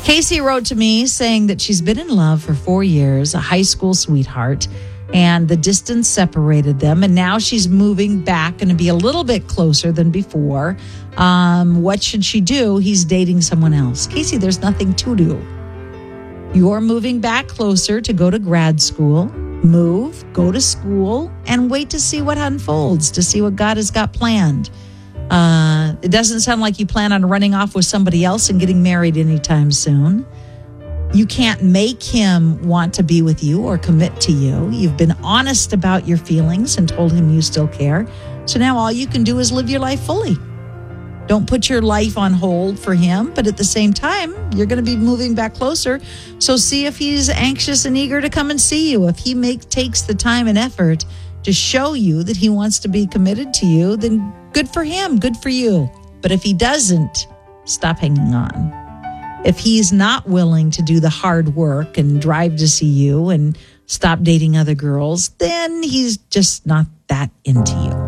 Casey wrote to me saying that she's been in love for 4 years, a high school sweetheart, and the distance separated them. And now she's moving back, going to be a little bit closer than before. What should she do? He's dating someone else. Casey, there's nothing to do. You're moving back closer to go to grad school. Move, go to school, and wait to see what unfolds, to see what God has got planned. It doesn't sound like you plan on running off with somebody else and getting married anytime soon. You can't make him want to be with you or commit to you. You've been honest about your feelings and told him you still care. So now all you can do is live your life fully. Don't put your life on hold for him, but at the same time, you're going to be moving back closer. So see if he's anxious and eager to come and see you. If he takes the time and effort to show you that he wants to be committed to you, then good for him, good for you. But if he doesn't, stop hanging on. If he's not willing to do the hard work and drive to see you and stop dating other girls, then he's just not that into you.